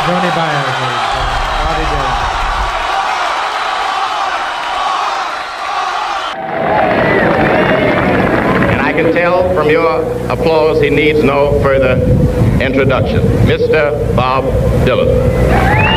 Johnny Byers, Bobby Dylan. And I can tell from your applause he needs no further introduction. Mr. Bob Dylan.